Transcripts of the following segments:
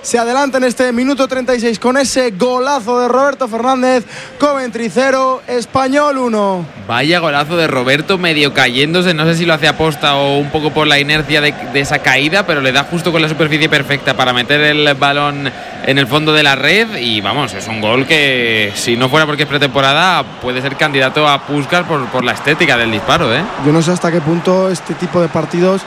se adelanta en este minuto 36 con ese golazo de Roberto Fernández. Coventry 0, Español 1. Vaya golazo de Roberto, medio cayéndose, no sé si lo hace aposta o un poco por la inercia de esa caída, pero le da justo con la superficie perfecta para meter el balón en el fondo de la red. Y vamos, es un gol que si no fuera porque es pretemporada puede ser candidato a Puskás por la estética del disparo, ¿eh? Yo no sé hasta qué punto este tipo de partidos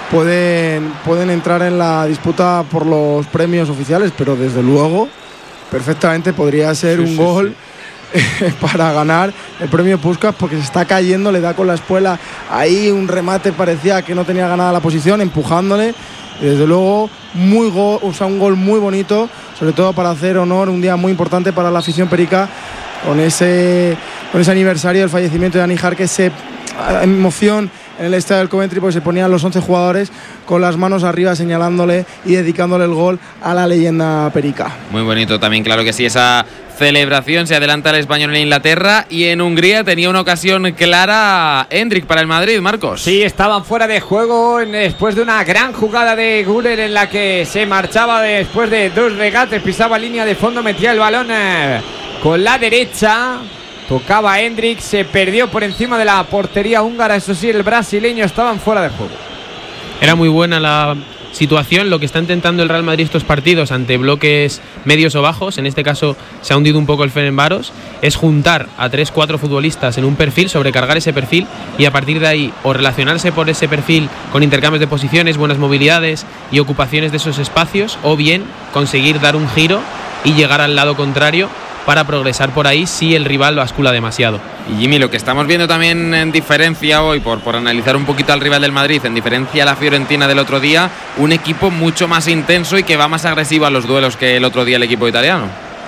pueden entrar en la disputa por los premios oficiales, pero desde luego perfectamente podría ser un gol para ganar el premio Puskás, porque se está cayendo, le da con la espuela ahí un remate, parecía que no tenía ganada la posición, empujándole. Y desde luego un gol muy bonito, sobre todo para hacer honor, un día muy importante para la afición perica, con ese aniversario del fallecimiento de Dani Jarque, esa emoción en el estadio del Coventry, porque se ponían los 11 jugadores con las manos arriba señalándole y dedicándole el gol a la leyenda perica. Muy bonito también, claro que sí, esa celebración. Se adelanta el Español en Inglaterra, y en Hungría tenía una ocasión clara Hendrik para el Madrid, Marcos. Sí, estaban fuera de juego después de una gran jugada de Güler en la que se marchaba después de 2 regates, pisaba línea de fondo, metía el balón con la derecha. Tocaba Hendrik, se perdió por encima de la portería húngara. Eso sí, el brasileño estaban fuera de juego. Era muy buena la situación. Lo que está intentando el Real Madrid estos partidos ante bloques medios o bajos, en este caso se ha hundido un poco el Ferencváros, es juntar a 3-4 futbolistas en un perfil, sobrecargar ese perfil y a partir de ahí o relacionarse por ese perfil con intercambios de posiciones, buenas movilidades y ocupaciones de esos espacios, o bien conseguir dar un giro y llegar al lado contrario para progresar por ahí si el rival lo bascula demasiado. Y Jimmy, lo que estamos viendo también en diferencia hoy, por analizar un poquito al rival del Madrid, en diferencia a la Fiorentina del otro día, un equipo mucho más intenso y que va más agresivo a los duelos que el otro día el equipo italiano.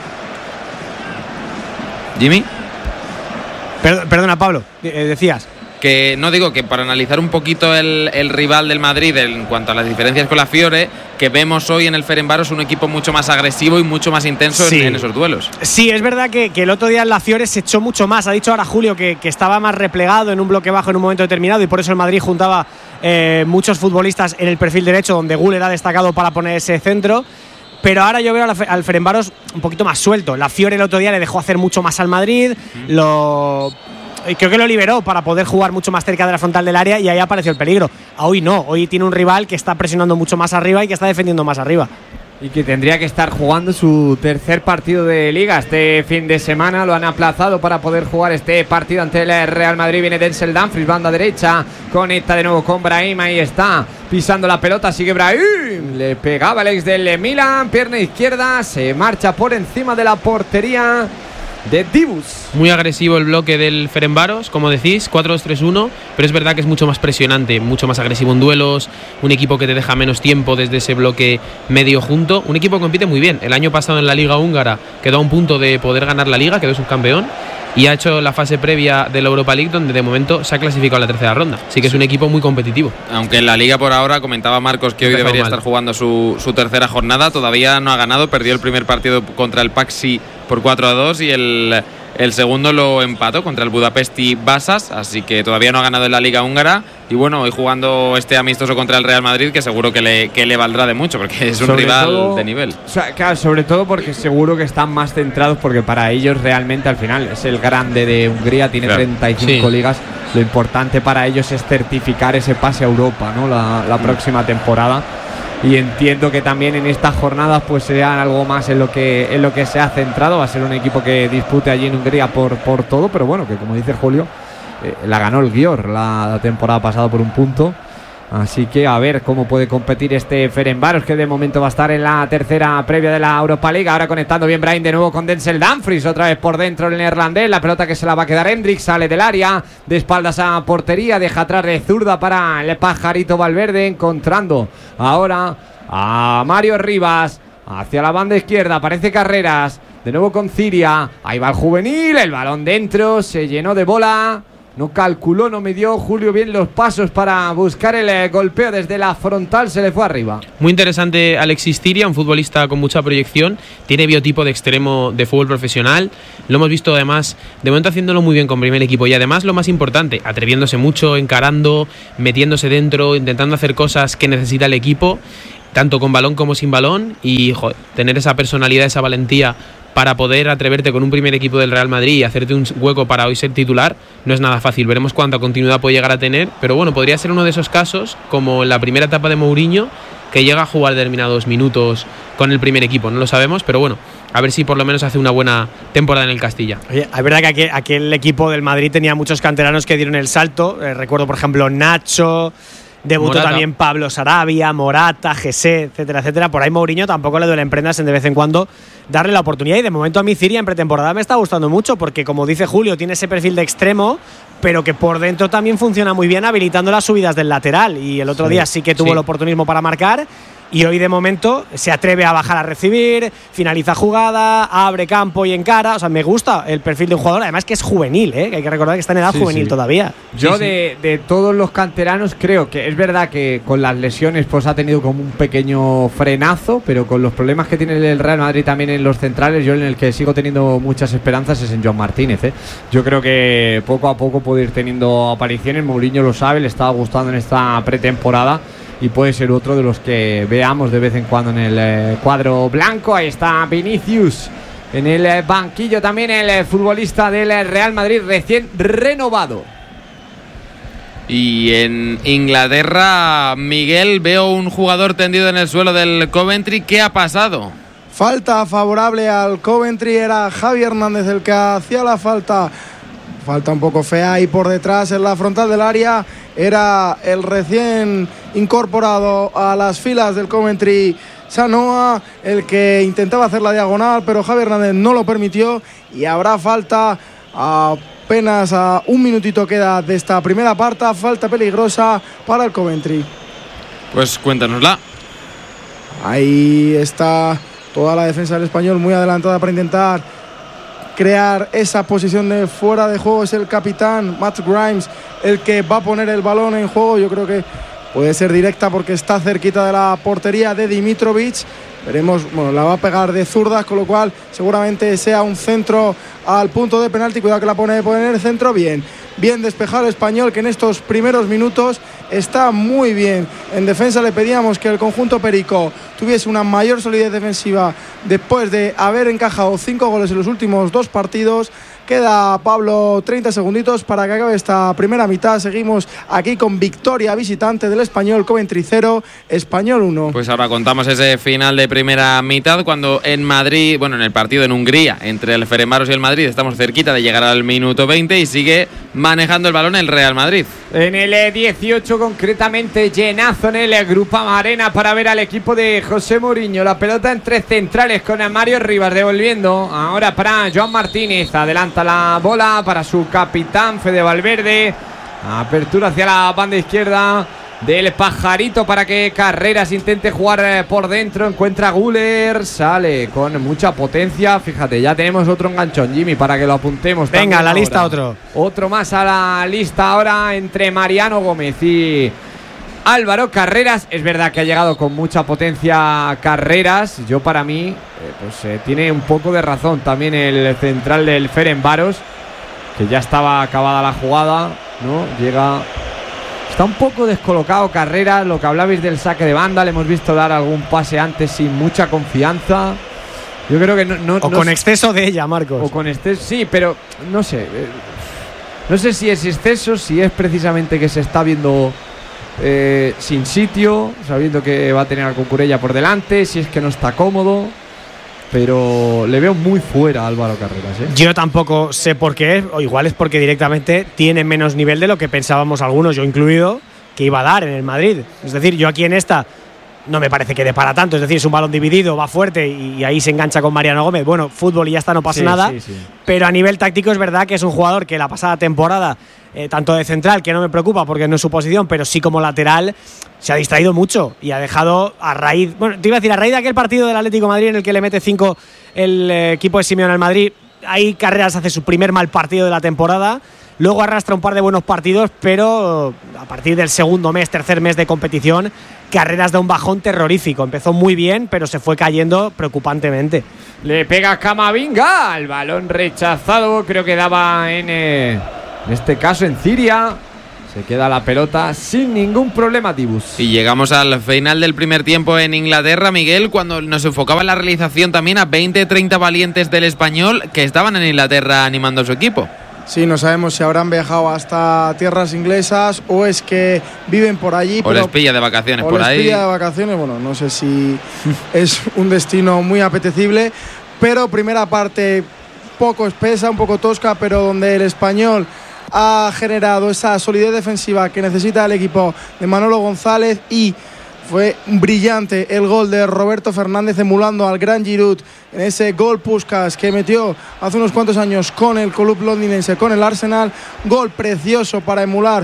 Jimmy. Perdona, Pablo, decías. Que no, digo que para analizar un poquito el rival del Madrid en cuanto a las diferencias con la Fiore, que vemos hoy en el Ferencváros un equipo mucho más agresivo y mucho más intenso en esos duelos. Sí, es verdad que el otro día en la Fiore se echó mucho más. Ha dicho ahora Julio que estaba más replegado en un bloque bajo en un momento determinado, y por eso el Madrid juntaba muchos futbolistas en el perfil derecho, donde Güler ha destacado para poner ese centro. Pero ahora yo veo al Ferencváros un poquito más suelto. La Fiore el otro día le dejó hacer mucho más al Madrid, creo que lo liberó para poder jugar mucho más cerca de la frontal del área, y ahí apareció el peligro. Hoy no, hoy tiene un rival que está presionando mucho más arriba y que está defendiendo más arriba. Y que tendría que estar jugando su tercer partido de Liga este fin de semana. Lo han aplazado para poder jugar este partido ante el Real Madrid. Viene Denzel Dumfries, banda derecha, conecta de nuevo con Brahim. Ahí está, pisando la pelota, sigue Brahim. Le pegaba el ex del Milan, pierna izquierda, se marcha por encima de la portería de Dibus. Muy agresivo el bloque del Ferencváros, como decís, 4-2-3-1, pero es verdad que es mucho más presionante, mucho más agresivo en duelos, un equipo que te deja menos tiempo desde ese bloque medio junto, un equipo que compite muy bien. El año pasado en la Liga Húngara quedó a un punto de poder ganar la Liga, quedó subcampeón, y ha hecho la fase previa de la Europa League, donde de momento se ha clasificado a la tercera ronda. Así que es un equipo muy competitivo. Aunque en la Liga por ahora, comentaba Marcos que hoy debería estar jugando su tercera jornada, todavía no ha ganado, perdió el primer partido contra el Paxi por 4-2 y el segundo lo empató contra el Budapesti Vasas, así que todavía no ha ganado en la Liga Húngara. Y bueno, hoy jugando este amistoso contra el Real Madrid, que seguro que le valdrá de mucho, porque es un rival de nivel. O sea, claro, sobre todo porque seguro que están más centrados, porque para ellos realmente al final es el grande de Hungría, tiene 35 ligas. Lo importante para ellos es certificar ese pase a Europa, ¿no? La próxima temporada. Y entiendo que también en estas jornadas pues sean algo más en lo que se ha centrado. Va a ser un equipo que dispute allí en Hungría por todo, pero bueno, que como dice Julio, la ganó el Győr la temporada pasada por un punto. Así que a ver cómo puede competir este Ferencváros, que de momento va a estar en la tercera previa de la Europa League. Ahora conectando bien Brahim de nuevo con Denzel Dumfries, otra vez por dentro el neerlandés. La pelota que se la va a quedar Hendrik, sale del área, de espaldas a portería, deja atrás de zurda para el pajarito Valverde, encontrando ahora a Mario Rivas hacia la banda izquierda, aparece Carreras, de nuevo con Ciria, ahí va el juvenil, el balón dentro, se llenó de bola. No calculó, no midió Julio bien los pasos para buscar el golpeo desde la frontal, se le fue arriba. Muy interesante Alexis Ciria, un futbolista con mucha proyección, tiene biotipo de extremo de fútbol profesional, lo hemos visto además de momento haciéndolo muy bien con primer equipo, y además lo más importante, atreviéndose mucho, encarando, metiéndose dentro, intentando hacer cosas que necesita el equipo. tanto con balón como sin balón, y tener esa personalidad, esa valentía para poder atreverte con un primer equipo del Real Madrid y hacerte un hueco para hoy ser titular, no es nada fácil. Veremos cuánta continuidad puede llegar a tener, pero bueno, podría ser uno de esos casos, como en la primera etapa de Mourinho, que llega a jugar determinados minutos con el primer equipo. No lo sabemos, pero bueno, a ver si por lo menos hace una buena temporada en el Castilla. Oye, es verdad que aquel equipo del Madrid tenía muchos canteranos que dieron el salto. Recuerdo, por ejemplo, Nacho, debutó Morata. También Pablo Sarabia, Morata, Jesse, etcétera, etcétera. Por ahí Mourinho tampoco le duelen prendas en de vez en cuando darle la oportunidad. Y de momento a mí Ciria en pretemporada me está gustando mucho, porque como dice Julio, tiene ese perfil de extremo, pero que por dentro también funciona muy bien habilitando las subidas del lateral. Y el otro día sí que tuvo el oportunismo para marcar. Y hoy de momento se atreve a bajar a recibir, finaliza jugada, abre campo y encara. O sea, me gusta el perfil de un jugador, además que es juvenil, que hay que recordar que está en edad juvenil todavía. Yo de todos los canteranos creo que es verdad que con las lesiones pues ha tenido como un pequeño frenazo, pero con los problemas que tiene el Real Madrid también en los centrales, yo en el que sigo teniendo muchas esperanzas es en Joan Martínez. Yo creo que poco a poco puede ir teniendo apariciones. Mourinho lo sabe, le estaba gustando en esta pretemporada y puede ser otro de los que veamos de vez en cuando en el cuadro blanco. Ahí está Vinicius en el banquillo, también el futbolista del Real Madrid recién renovado. Y en Inglaterra, Miguel, veo un jugador tendido en el suelo del Coventry. ¿Qué ha pasado? Falta favorable al Coventry, era Javi Hernández el que hacía la falta. Falta un poco fea, y por detrás en la frontal del área era el recién incorporado a las filas del Coventry, Sanoa, el que intentaba hacer la diagonal, pero Javi Hernández no lo permitió, y habrá falta. Apenas a un minutito queda de esta primera parte, falta peligrosa para el Coventry. Pues cuéntanosla. Ahí está toda la defensa del Español muy adelantada para intentar crear esa posición de fuera de juego. Es el capitán Matt Grimes el que va a poner el balón en juego. Yo creo que puede ser directa porque está cerquita de la portería de Dimitrovic. Veremos, bueno, la va a pegar de zurdas, con lo cual seguramente sea un centro al punto de penalti. Cuidado que la pone en el centro. Bien despejado el Español, que en estos primeros minutos está muy bien. En defensa le pedíamos que el conjunto perico tuviese una mayor solidez defensiva después de haber encajado 5 goles en los últimos 2 partidos. Queda, Pablo, 30 segunditos para que acabe esta primera mitad. Seguimos aquí con victoria visitante del Español, Coventry 0, Español 1. Pues ahora contamos ese final de primera mitad, cuando en Madrid, bueno, en el partido en Hungría, entre el Ferencváros y el Madrid, estamos cerquita de llegar al minuto 20 y sigue manejando el balón el Real Madrid. En el 18 concretamente, llenazo en el Groupama Arena para ver al equipo de José Mourinho. La pelota entre centrales con Mario Rivas devolviendo ahora para Joan Martínez. Adelanta la bola para su capitán Fede Valverde. Apertura hacia la banda izquierda del Pajarito para que Carreras intente jugar por dentro. Encuentra a Güler, sale con mucha potencia. Fíjate, ya tenemos otro enganchón, Jimmy, para que lo apuntemos. Venga, a la lista otro más a la lista ahora entre Mariano Gómez y Álvaro Carreras. Es verdad que ha llegado con mucha potencia Carreras. Yo, para mí, tiene un poco de razón también el central del Ferencváros, que ya estaba acabada la jugada, ¿no? Está un poco descolocado Carreras. Lo que hablabais del saque de banda, le hemos visto dar algún pase antes sin mucha confianza. Yo creo que con exceso de ella, Marcos. O con exceso, sí, pero no sé. No sé si es exceso, si es precisamente que se está viendo sin sitio, sabiendo que va a tener a Cucurella por delante, si es que no está cómodo. Pero le veo muy fuera a Álvaro Carreras, Yo tampoco sé por qué es, o igual es porque directamente tiene menos nivel de lo que pensábamos algunos, yo incluido, que iba a dar en el Madrid. Es decir, yo aquí en esta no me parece que dé para tanto. Es decir, es un balón dividido, va fuerte y ahí se engancha con Mariano Gómez. Bueno, fútbol y ya está, no pasa nada. Sí. Pero a nivel táctico es verdad que es un jugador que la pasada temporada, tanto de central, que no me preocupa porque no es su posición, pero sí como lateral, se ha distraído mucho y ha dejado a raíz de aquel partido del Atlético de Madrid en el que le mete 5 el equipo de Simeone al Madrid. Ahí Carreras hace su primer mal partido de la temporada. Luego arrastra un par de buenos partidos, pero a partir del segundo mes, tercer mes de competición, Carreras da un bajón terrorífico. Empezó muy bien, pero se fue cayendo preocupantemente. Le pega Camavinga, el balón rechazado, creo que daba en este caso en Ciria. Se queda la pelota sin ningún problema, Tibus. Y llegamos al final del primer tiempo en Inglaterra, Miguel, cuando nos enfocaba en la realización también a 20-30 valientes del Español que estaban en Inglaterra animando a su equipo. Sí, no sabemos si habrán viajado hasta tierras inglesas o es que viven por allí. O les pilla de vacaciones por ahí. O les pilla de vacaciones, bueno, no sé si es un destino muy apetecible, pero primera parte poco espesa, un poco tosca, pero donde el Español ha generado esa solidez defensiva que necesita el equipo de Manolo González y fue brillante el gol de Roberto Fernández emulando al gran Giroud en ese gol Puskás que metió hace unos cuantos años con el club londinense, con el Arsenal. Gol precioso para emular,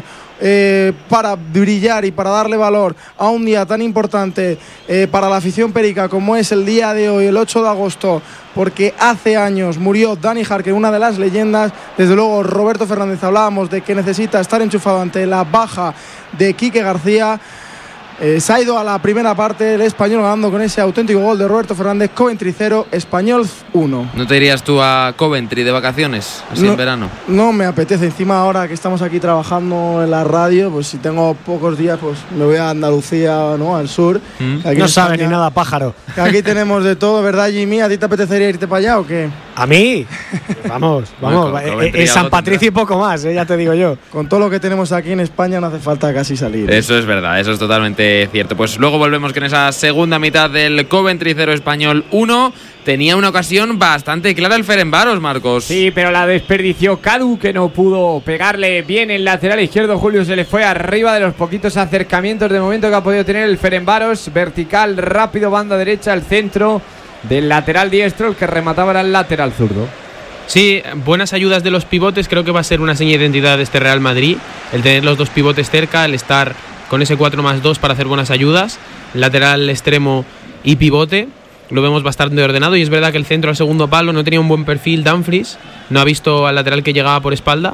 para brillar y para darle valor a un día tan importante para la afición perica como es el día de hoy, el 8 de agosto, porque hace años murió Dani Jarque, una de las leyendas. Desde luego Roberto Fernández, hablábamos de que necesita estar enchufado ante la baja de Quique García. Se ha ido a la primera parte el Español ganando con ese auténtico gol de Roberto Fernández. Coventry 0, Español 1. ¿No te irías tú a Coventry de vacaciones, así en verano? No me apetece, encima ahora que estamos aquí trabajando en la radio, pues si tengo pocos días pues me voy a Andalucía, ¿no? Al sur. Aquí no sabe ni nada, pájaro. Que aquí tenemos de todo, ¿verdad, Jimmy? ¿A ti te apetecería irte para allá o qué? ¿A mí? Vamos. En San Patricio y poco más, ya te digo yo. Con todo lo que tenemos aquí en España no hace falta casi salir. Eso es verdad, eso es totalmente cierto. Pues luego volvemos con esa segunda mitad del Coventry 0, Español 1. Tenía una ocasión bastante clara el Ferencváros, Marcos. Sí, pero la desperdició Cadu, que no pudo pegarle bien el lateral izquierdo. Julio se le fue arriba de los poquitos acercamientos de momento que ha podido tener el Ferencváros. Vertical, rápido, banda derecha, al centro del lateral diestro, el que remataba era el lateral zurdo. Sí, buenas ayudas de los pivotes, creo que va a ser una seña de identidad de este Real Madrid, el tener los dos pivotes cerca, el estar con ese 4+2 para hacer buenas ayudas, lateral extremo y pivote, lo vemos bastante ordenado. Y es verdad que el centro al segundo palo no tenía un buen perfil Dumfries, no ha visto al lateral que llegaba por espalda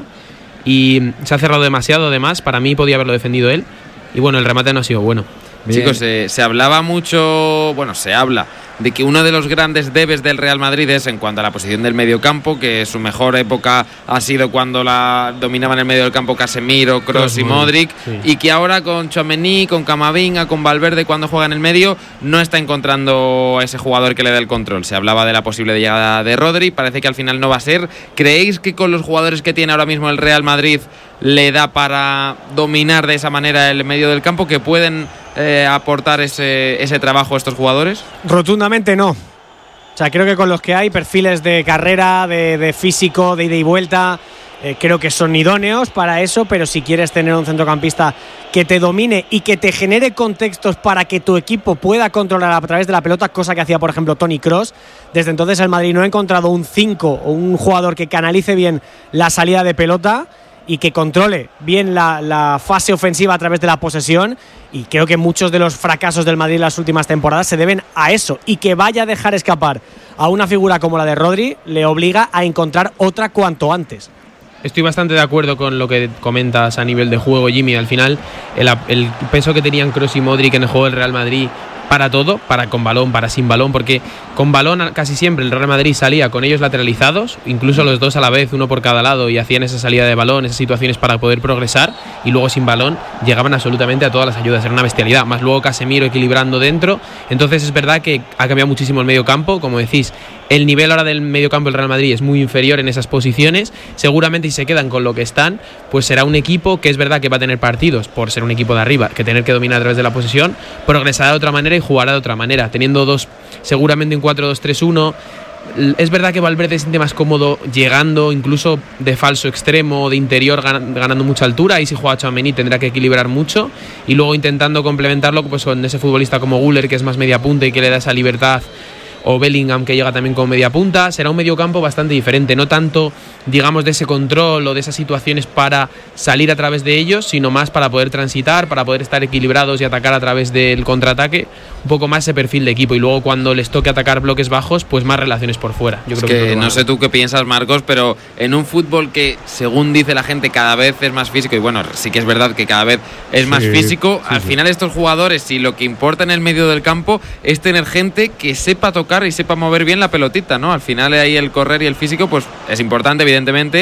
y se ha cerrado demasiado. Además, para mí podía haberlo defendido él y bueno, el remate no ha sido bueno. Bien. Chicos, se hablaba mucho, bueno, se habla de que uno de los grandes debes del Real Madrid es en cuanto a la posición del mediocampo, que su mejor época ha sido cuando la dominaban el medio del campo Casemiro, Kroos y Modric, sí. Y que ahora con Tchouaméni, con Camavinga, con Valverde, cuando juega en el medio, no está encontrando a ese jugador que le dé el control. Se hablaba de la posible llegada de Rodri, parece que al final no va a ser. ¿Creéis que con los jugadores que tiene ahora mismo el Real Madrid le da para dominar de esa manera el medio del campo, que pueden aportar ese trabajo a estos jugadores? Rotundamente no. O sea, creo que con los que hay, perfiles de carrera, de físico, de ida y vuelta, creo que son idóneos para eso, pero si quieres tener un centrocampista que te domine y que te genere contextos para que tu equipo pueda controlar a través de la pelota, cosa que hacía por ejemplo Toni Kroos, desde entonces el Madrid no ha encontrado un 5 o un jugador que canalice bien la salida de pelota y que controle bien la fase ofensiva a través de la posesión, y creo que muchos de los fracasos del Madrid en las últimas temporadas se deben a eso, y que vaya a dejar escapar a una figura como la de Rodri le obliga a encontrar otra cuanto antes. Estoy bastante de acuerdo con lo que comentas a nivel de juego, Jimmy. Al final, el peso que tenían Kroos y Modric en el juego del Real Madrid, para todo, para con balón, para sin balón, porque con balón casi siempre el Real Madrid salía con ellos lateralizados, incluso los dos a la vez, uno por cada lado, y hacían esa salida de balón, esas situaciones para poder progresar, y luego sin balón llegaban absolutamente a todas las ayudas, era una bestialidad, más luego Casemiro equilibrando dentro. Entonces es verdad que ha cambiado muchísimo el medio campo, como decís, el nivel ahora del medio campo del Real Madrid es muy inferior en esas posiciones. Seguramente si se quedan con lo que están, pues será un equipo que es verdad que va a tener partidos, por ser un equipo de arriba, que tener que dominar a través de la posesión, progresará de otra manera y jugará de otra manera, teniendo dos, seguramente un 4-2-3-1. Es verdad que Valverde se siente más cómodo llegando, incluso de falso extremo, de interior, ganando mucha altura, y si juega Tchouaméni tendrá que equilibrar mucho, y luego intentando complementarlo pues con ese futbolista como Güler, que es más media punta y que le da esa libertad, o Bellingham, que llega también con media punta. Será un mediocampo bastante diferente, no tanto digamos de ese control o de esas situaciones para salir a través de ellos, sino más para poder transitar, para poder estar equilibrados y atacar a través del contraataque, un poco más ese perfil de equipo, y luego cuando les toque atacar bloques bajos, pues más relaciones por fuera. Yo creo que no sé tú qué piensas, Marcos, pero en un fútbol que, según dice la gente, cada vez es más físico, y bueno, sí que es verdad que cada vez es más físico, al final estos jugadores, si lo que importa en el medio del campo es tener gente que sepa tocar y sepa mover bien la pelotita, ¿no? Al final ahí el correr y el físico pues es importante, evidentemente,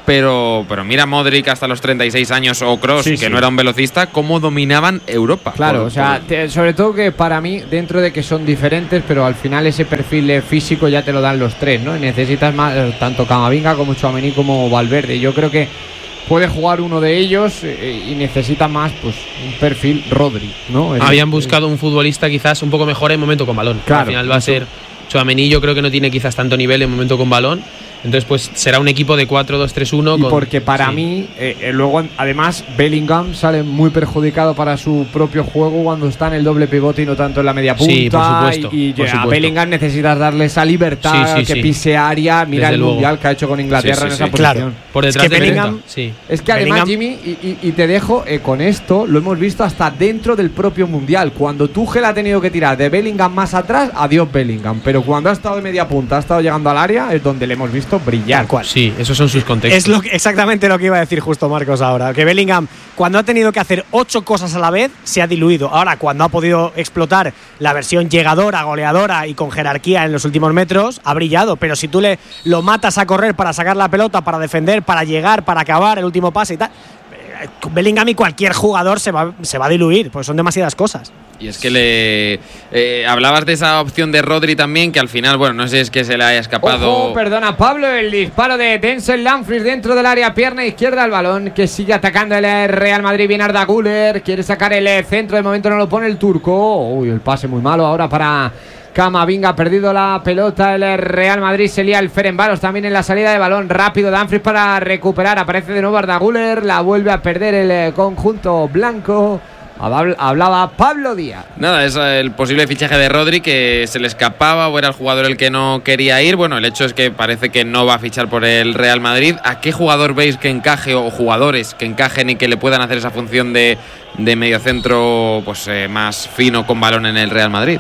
Pero mira Modric hasta los 36 años o Kroos, que no era un velocista, cómo dominaban Europa. Claro, sobre todo que para mí, dentro de que son diferentes, pero al final ese perfil físico ya te lo dan los tres, ¿no? Y necesitas más, tanto Camavinga como Tchouaméni como Valverde. Yo creo que puede jugar uno de ellos y necesita más, pues, un perfil Rodri, ¿no? Habían buscado un futbolista quizás un poco mejor en momento con balón. Claro, al final va a ser Tchouaméni, yo creo que no tiene quizás tanto nivel en momento con balón. Entonces, pues será un equipo de 4-2-3-1. Y porque para mí, luego, además, Bellingham sale muy perjudicado para su propio juego cuando está en el doble pivote y no tanto en la media punta. Sí, por supuesto. Y a Bellingham necesitas darle esa libertad, que pise área. Mira el mundial que ha hecho con Inglaterra en esa posición. Claro. Por detrás es que de Bellingham. Es que además, Jimmy, y te dejo con esto, lo hemos visto hasta dentro del propio mundial. Cuando Tuchel ha tenido que tirar de Bellingham más atrás, adiós Bellingham. Pero cuando ha estado de media punta, ha estado llegando al área, es donde le hemos visto brillar. Sí, esos son sus contextos. Es exactamente lo que iba a decir justo Marcos ahora. Que Bellingham, cuando ha tenido que hacer 8 cosas a la vez, se ha diluido. Ahora, cuando ha podido explotar la versión llegadora, goleadora y con jerarquía en los últimos metros, ha brillado. Pero si tú lo matas a correr para sacar la pelota, para defender, para llegar, para acabar el último pase y tal, Bellingham y cualquier jugador se va a diluir, porque son demasiadas cosas. Y es que hablabas de esa opción de Rodri también, que al final, bueno, no sé si es que se le haya escapado. Ojo, perdona, Pablo, el disparo de Denzel Dumfries dentro del área, pierna izquierda al balón, que sigue atacando el Real Madrid. Viene Arda Güler, quiere sacar el centro, de momento no lo pone el turco. Uy, el pase muy malo ahora para Camavinga, ha perdido la pelota el Real Madrid, se lía el Ferencváros también en la salida de balón. Rápido Dumfries para recuperar, aparece de nuevo Arda Güler, la vuelve a perder el conjunto blanco. Hablaba Pablo Díaz. Nada, es el posible fichaje de Rodri, que se le escapaba o era el jugador el que no quería ir. Bueno, el hecho es que parece que no va a fichar por el Real Madrid. ¿A qué jugador veis que encaje, o jugadores que encajen y que le puedan hacer esa función de mediocentro, pues más fino con balón en el Real Madrid?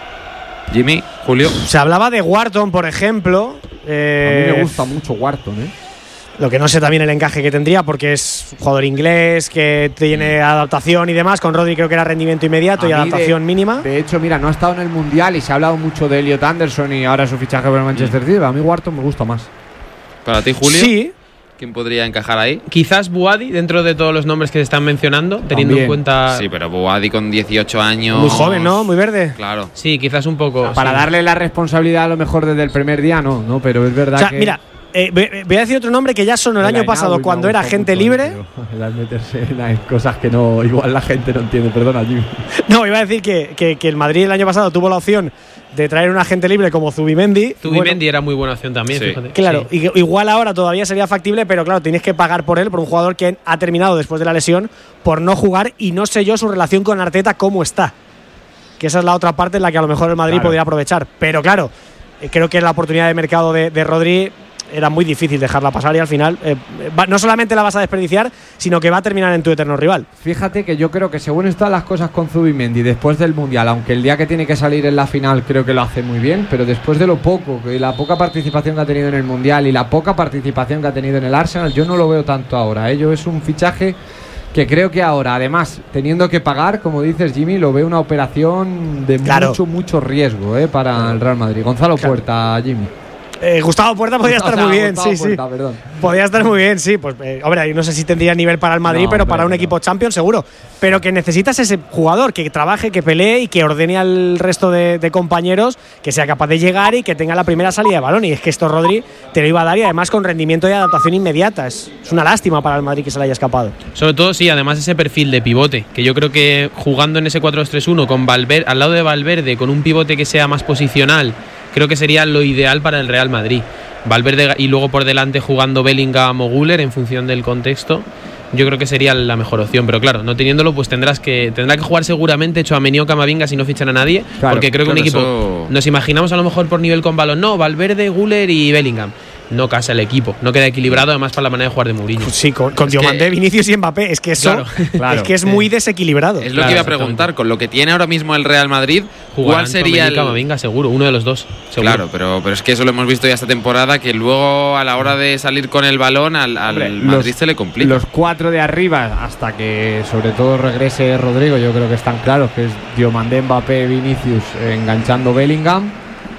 Jimmy, Julio. Se hablaba de Wharton, por ejemplo. A mí me gusta mucho Wharton, Lo que no sé también el encaje que tendría, porque es un jugador inglés que tiene adaptación y demás. Con Rodri creo que era rendimiento inmediato y adaptación mínima. De hecho, mira, no ha estado en el Mundial y se ha hablado mucho de Elliot Anderson y ahora su fichaje por el Manchester City. A mí Wharton me gusta más. ¿Para ti, Julio? Sí. ¿Quién podría encajar ahí? Quizás Buadi, dentro de todos los nombres que se están mencionando, teniendo en cuenta. Sí, pero Buadi con 18 años. Muy joven, ¿no? Muy verde. Claro. Sí, quizás un poco. Para darle la responsabilidad a lo mejor desde el primer día, no, pero es verdad que. Mira, voy a decir otro nombre que ya sonó el año pasado cuando era agente libre. Meterse en cosas que no, igual la gente no entiende, perdona, Jimmy. No, iba a decir que el Madrid el año pasado tuvo la opción de traer un agente libre como Zubimendi. Zubimendi era muy buena opción también, sí. fíjate. Claro, igual ahora todavía sería factible, pero claro, tienes que pagar por él, por un jugador que ha terminado después de la lesión por no jugar, y no sé yo su relación con Arteta cómo está. Que esa es la otra parte en la que a lo mejor el Madrid podría aprovechar. Pero claro, creo que la oportunidad de mercado de Rodri era muy difícil dejarla pasar, y al final no solamente la vas a desperdiciar, sino que va a terminar en tu eterno rival. Fíjate que yo creo que según están las cosas con Zubimendi después del Mundial, aunque el día que tiene que salir en la final creo que lo hace muy bien, pero después de la poca participación que ha tenido en el Mundial y la poca participación que ha tenido en el Arsenal, yo no lo veo tanto ahora. Yo es un fichaje que creo que ahora, además, teniendo que pagar, como dices, Jimmy, lo veo una operación de mucho riesgo para el Real Madrid. Gonzalo Puerta, Jimmy. Gustavo Puerta podría estar muy bien, sí. Perdón. Podría estar muy bien, sí. Pues, hombre, no sé si tendría nivel para el Madrid, pero para un equipo Champions seguro. Pero que necesitas ese jugador que trabaje, que pelee y que ordene al resto de compañeros, que sea capaz de llegar y que tenga la primera salida de balón. Y es que esto Rodri te lo iba a dar, y además con rendimiento y adaptación inmediata. Es una lástima para el Madrid que se le haya escapado. Sobre todo, sí, además ese perfil de pivote, que yo creo que jugando en ese 4-2-3-1 con Valverde, al lado de Valverde, con un pivote que sea más posicional, creo que sería lo ideal para el Real Madrid. Valverde y luego por delante jugando Bellingham o Güler en función del contexto, yo creo que sería la mejor opción. Pero claro, no teniéndolo, pues tendrá que jugar seguramente Tchouaméni o Camavinga si no fichan a nadie, porque creo que un equipo, nos imaginamos a lo mejor por nivel con balón, no, Valverde, Güler y Bellingham. No casa el equipo, no queda equilibrado, además para la manera de jugar de Mourinho. Sí, con Diomandé, Vinicius y Mbappé, es que eso es que es muy desequilibrado. Es lo que iba a preguntar, con lo que tiene ahora mismo el Real Madrid, ¿cuál sería el Camavinga? Seguro, uno de los dos. Seguro. Claro, pero es que eso lo hemos visto ya esta temporada, que luego a la hora de salir con el balón al Madrid se le complica. Los cuatro de arriba, hasta que sobre todo regrese Rodrigo, yo creo que están claros, que es Diomandé, Mbappé, Vinicius enganchando Bellingham.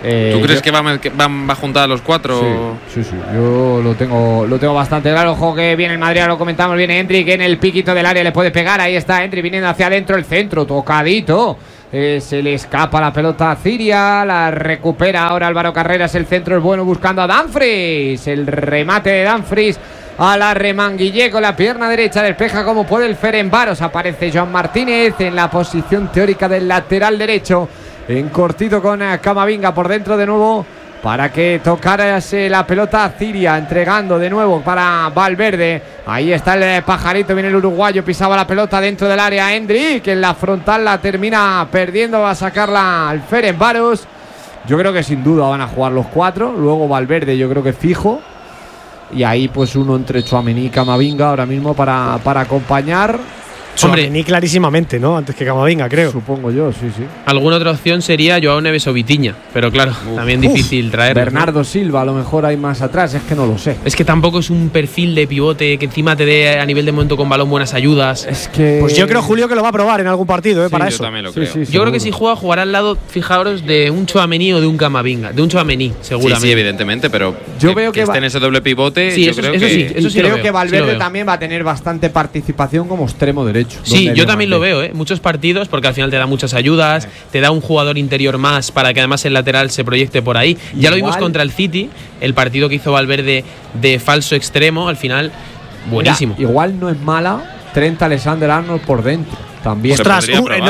¿Tú crees que va a juntar a los 4? Sí. Yo lo tengo bastante claro. Ojo que viene el Madrid, lo comentamos. Viene Endrick en el piquito del área, le puede pegar. Ahí está Endrick viniendo hacia adentro. El centro tocadito. Se le escapa la pelota a Ciria. La recupera ahora Álvaro Carreras. El centro es bueno buscando a Dumfries. El remate de Dumfries a la remanguillé con la pierna derecha. Despeja como puede el Ferencváros. Aparece Joan Martínez en la posición teórica del lateral derecho. En cortito con Camavinga por dentro de nuevo para que tocarase la pelota a Ciria, entregando de nuevo para Valverde. Ahí está el pajarito, viene el uruguayo, pisaba la pelota dentro del área. Endrick en la frontal la termina perdiendo, va a sacarla al Ferencváros. Yo creo que sin duda van a jugar los 4. Luego Valverde yo creo que fijo. Y ahí pues uno entre Tchouaméni y Camavinga ahora mismo para acompañar. Tchouaméni clarísimamente, ¿no? Antes que Camavinga, creo. Supongo yo, sí. Alguna otra opción sería Joao Neves o Vitinha, pero claro, también difícil traer. Bernardo Silva, a lo mejor hay más atrás, es que no lo sé. Es que tampoco es un perfil de pivote que encima te dé a nivel de momento con balón buenas ayudas. Es que pues yo creo, Julio, que lo va a probar en algún partido, para eso. Yo también lo creo. Yo creo que si jugará al lado, fijaros, de un Tchouaméni o de un Camavinga, de un Tchouaméni, seguramente. Sí, evidentemente, pero yo veo que esté en ese doble pivote. Sí, yo eso creo sí. Y creo que Valverde también va a tener bastante participación como extremo derecho. Sí, yo también lo veo, muchos partidos, porque al final te da muchas ayudas, te da un jugador interior más para que además el lateral se proyecte por ahí. Ya lo vimos contra el City, el partido que hizo Valverde de falso extremo, al final, buenísimo. Mira, igual no es mala Trent Alexander-Arnold por dentro. También. Ostras,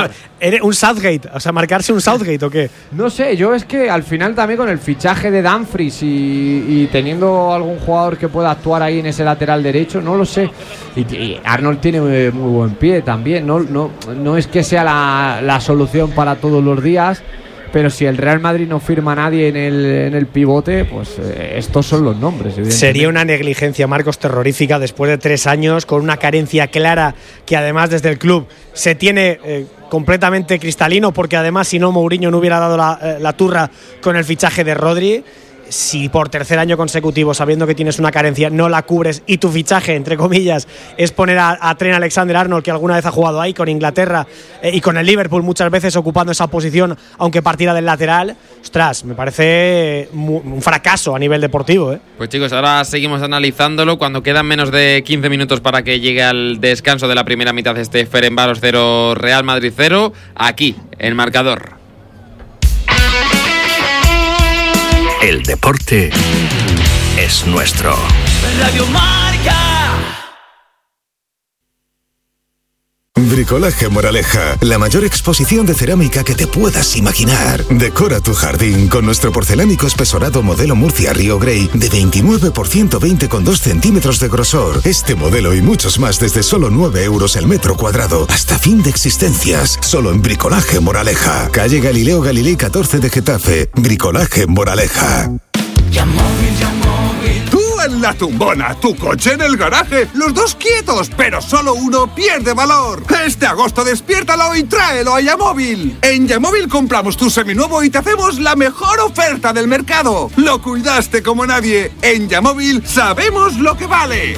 un Southgate, o sea, marcarse un Southgate o qué. No sé, yo es que al final también con el fichaje de Dumfries y teniendo algún jugador que pueda actuar ahí en ese lateral derecho, no lo sé. Y Arnold tiene muy buen pie también, no es que sea la solución para todos los días, pero si el Real Madrid no firma a nadie en el pivote, pues estos son los nombres. Sería una negligencia, Marcos, terrorífica después de 3 años, con una carencia clara que además desde el club se tiene completamente cristalino, porque además si no Mourinho no hubiera dado la turra con el fichaje de Rodri. Si por 3er año consecutivo, sabiendo que tienes una carencia, no la cubres y tu fichaje, entre comillas, es poner a Trent Alexander-Arnold, que alguna vez ha jugado ahí con Inglaterra y con el Liverpool muchas veces ocupando esa posición, aunque partiera del lateral, ostras, me parece un fracaso a nivel deportivo. Pues chicos, ahora seguimos analizándolo cuando quedan menos de 15 minutos para que llegue al descanso de la primera mitad de este Ferencváros 0, Real Madrid 0, aquí, el marcador. El deporte es nuestro. Radio Marca. Bricolaje Moraleja, la mayor exposición de cerámica que te puedas imaginar. Decora tu jardín con nuestro porcelánico espesorado modelo Murcia Río Grey de 29 por 120,2 centímetros de grosor. Este modelo y muchos más desde solo 9 euros el metro cuadrado. Hasta fin de existencias. Solo en Bricolaje Moraleja. Calle Galileo Galilei 14 de Getafe. Bricolaje Moraleja. Tú en la tumbona, tu coche en el garaje, los dos quietos, pero solo uno pierde valor. Este agosto despiértalo y tráelo a Yamóvil. En Yamóvil compramos tu seminuevo y te hacemos la mejor oferta del mercado. Lo cuidaste como nadie. En Yamóvil sabemos lo que vale.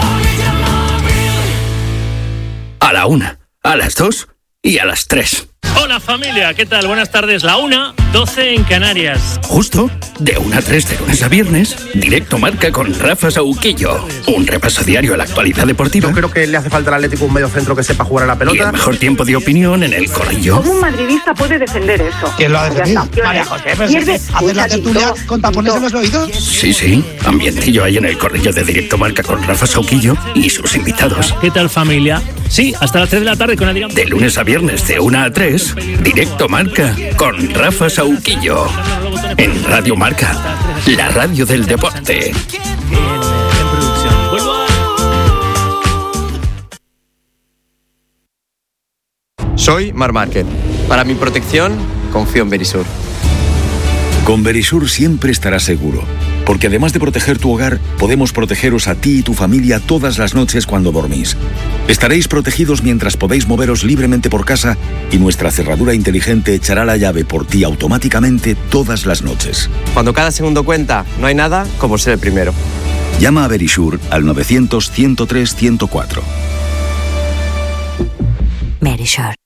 A la 1, a las 2 y a las 3. Hola familia, ¿qué tal? Buenas tardes, la 1:12 en Canarias. Justo, de 1 a 3 de lunes a viernes, Directo Marca con Rafa Sauquillo. Un repaso diario a la actualidad deportiva. Yo creo que le hace falta al Atlético un mediocentro que sepa jugar a la pelota. Y el mejor tiempo de opinión en el corrillo. ¿Cómo un madridista puede defender eso? ¿Quién lo ha defendido? María José, ¿haces la tertulia con tapones en los oídos? Sí, ambientillo ahí en el corrillo de Directo Marca con Rafa Sauquillo y sus invitados. ¿Qué tal familia? Sí, hasta las 3 de la tarde con Adrián. De lunes a viernes de 1 a 3, Directo Marca con Rafa Sauquillo. En Radio Marca, la radio del deporte. Soy Marc Márquez. Para mi protección, confío en Verisur. Con Verisur siempre estarás seguro, porque además de proteger tu hogar, podemos protegeros a ti y tu familia todas las noches cuando dormís. Estaréis protegidos mientras podéis moveros libremente por casa y nuestra cerradura inteligente echará la llave por ti automáticamente todas las noches. Cuando cada segundo cuenta, no hay nada como ser el primero. Llama a Verisur al 900-103-104. Verisur.